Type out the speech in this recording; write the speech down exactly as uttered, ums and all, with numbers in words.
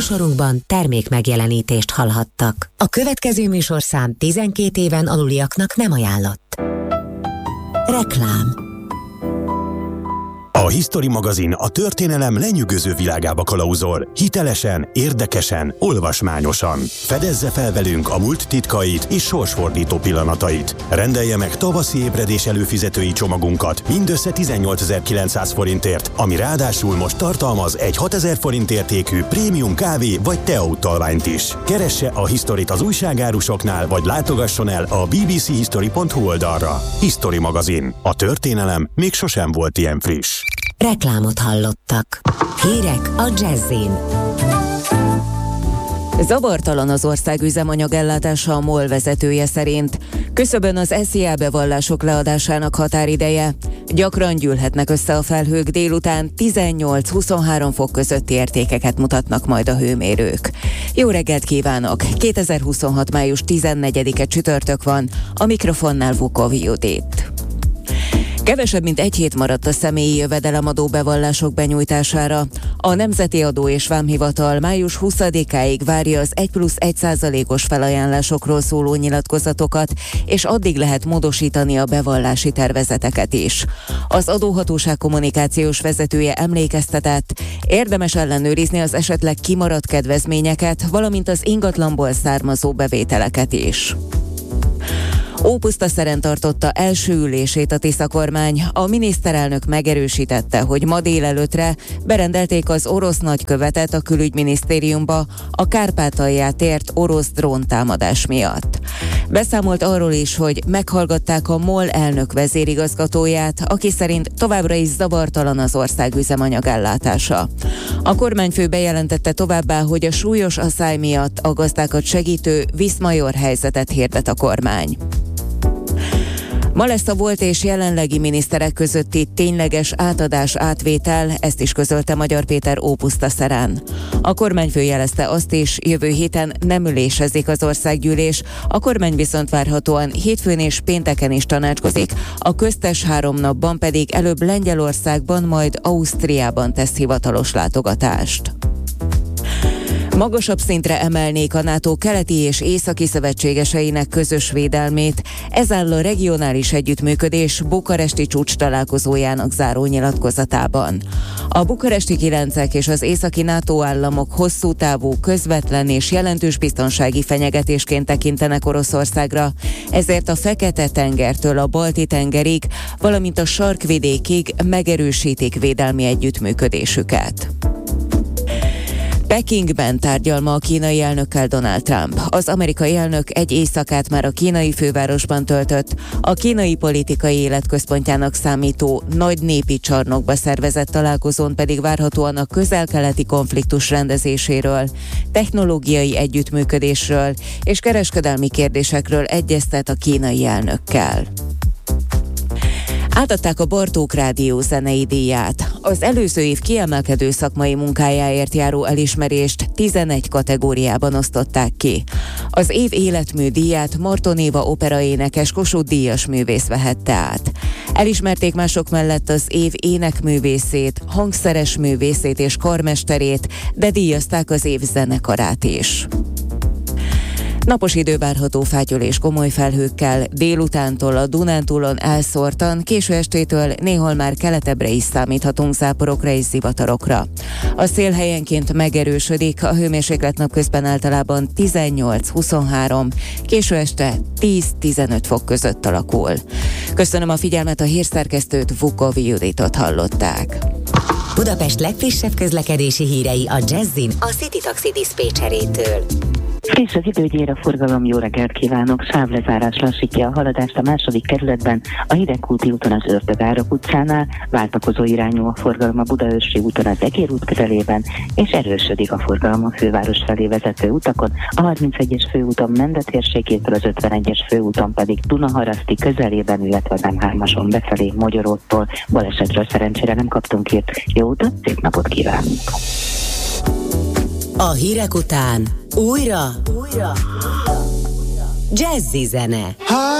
műsorunkban termék megjelenítést hallhattak. A következő műsorszám tizenkét éven aluliaknak nem ajánlott. Reklám. A History magazin a történelem lenyűgöző világába kalauzol. Hitelesen, érdekesen, olvasmányosan. Fedezze fel velünk a múlt titkait és sorsfordító pillanatait. Rendelje meg tavaszi ébredés előfizetői csomagunkat mindössze tizennyolcezer-kilencszáz forintért, ami ráadásul most tartalmaz egy hatezer forint értékű prémium kávé vagy tea utalványt is. Keresse a Historyt az újságárusoknál, vagy látogasson el a bé bé cé history pont hu oldalra. History magazin. A történelem még sosem volt ilyen friss. Reklámot hallottak. Hírek a Jazzin. Zavartalan az ország üzemanyagellátása a MOL vezetője szerint. Küszöbön az es zé á bevallások leadásának határideje. Gyakran gyűlhetnek össze a felhők, délután tizennyolc-huszonhárom fok közötti értékeket mutatnak majd a hőmérők. Jó reggelt kívánok! kétezer-huszonhat. május tizennegyedike csütörtök van, a mikrofonnál Vukov Judit. Kevesebb mint egy hét maradt a személyi jövedelemadó bevallások benyújtására. A Nemzeti Adó és Vámhivatal május huszadikáig várja az egy plusz egy százalékos felajánlásokról szóló nyilatkozatokat, és addig lehet módosítani a bevallási tervezeteket is. Az adóhatóság kommunikációs vezetője emlékeztetett, érdemes ellenőrizni az esetleg kimaradt kedvezményeket, valamint az ingatlanból származó bevételeket is. Ópusztaszeren tartotta első ülését a Tisza kormány. A miniszterelnök megerősítette, hogy ma délelőttre berendelték az orosz nagykövetet a külügyminisztériumba a Kárpátalját ért orosz dróntámadás miatt. Beszámolt arról is, hogy meghallgatták a MOL elnök vezérigazgatóját, aki szerint továbbra is zavartalan az ország üzemanyagellátása. A kormányfő bejelentette továbbá, hogy a súlyos asszály miatt a gazdákat segítő Viszmajor helyzetet hirdet a kormány. Ma lesz a volt és jelenlegi miniszterek közötti tényleges átadás-átvétel, ezt is közölte Magyar Péter Ópusztaszeren. A kormányfő jelezte azt is, jövő héten nem ülésezik az országgyűlés, a kormány viszont várhatóan hétfőn és pénteken is tanácskozik, a köztes három napban pedig előbb Lengyelországban, majd Ausztriában tesz hivatalos látogatást. Magasabb szintre emelnék a NATO keleti és északi szövetségeseinek közös védelmét. Ez áll a regionális együttműködés bukaresti csúcs találkozójának záró nyilatkozatában. A bukaresti kilencek és az északi NATO államok hosszú távú, közvetlen és jelentős biztonsági fenyegetésként tekintenek Oroszországra, ezért a Fekete-tengertől a Balti-tengerig, valamint a sarkvidékig megerősítik védelmi együttműködésüket. Pekingben tárgyal ma a kínai elnökkel Donald Trump. Az amerikai elnök egy éjszakát már a kínai fővárosban töltött, a kínai politikai élet központjának számító nagy népi csarnokba szervezett találkozón pedig várhatóan a közel-keleti konfliktus rendezéséről, technológiai együttműködésről és kereskedelmi kérdésekről egyeztet a kínai elnökkel. Átadták a Bartók Rádió zenei díját. Az előző év kiemelkedő szakmai munkájáért járó elismerést tizenegy kategóriában osztották ki. Az év életmű díját Marton Éva operaénekes Kossuth díjas művész vehette át. Elismerték mások mellett az év énekművészét, hangszeres művészét és karmesterét, de díjazták az év zenekarát is. Napos idő várható fátyol és komoly felhőkkel, délutántól a Dunántúlon elszórtan, késő estétől néhol már keletebbre is számíthatunk záporokra és zivatarokra. A szél helyenként megerősödik, a hőmérséklet napközben általában tizennyolc-huszonhárom, késő este tíz-tizenöt fok között alakul. Köszönöm a figyelmet, a hírszerkesztőt, Vukov Juditot hallották. Budapest legfrissebb közlekedési hírei a Jazzin a City Taxi diszpécserétől. Friss az időgyér, a forgalom, jó reggelt kívánok! Sávlezárás lassítja a haladást a második kerületben, a Hidegkúti úton az Ördög-Árok utcánál, váltakozó irányú a forgalom a Budaörsi úton az Egér út közelében, és erősödik a forgalom a főváros felé vezető utakon, a harmincegyes főúton Mende térségétől, az ötvenegyes főúton pedig Dunaharaszti közelében, illetve az M hármason befelé Magyaróttól. Balesetről szerencsére nem kaptunk hírt. Jó utat, szép napot kívánunk! A hírek után újra, újra, jazzy zene.